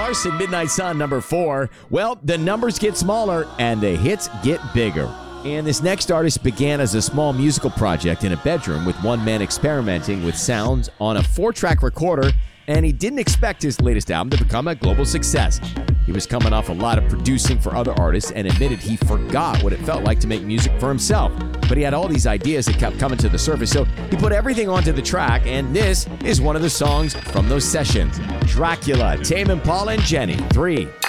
Larson, Midnight Sun, number 4. Well, the numbers get smaller and the hits get bigger. And this next artist began as a small musical project in a bedroom with one man experimenting with sounds on a 4-track recorder, and he didn't expect his latest album to become a global success. He was coming off a lot of producing for other artists and admitted he forgot what it felt like to make music for himself. But he had all these ideas that kept coming to the surface, so he put everything onto the track, and this is one of the songs from those sessions. Dracula, Tame Impala and Jenny, 3.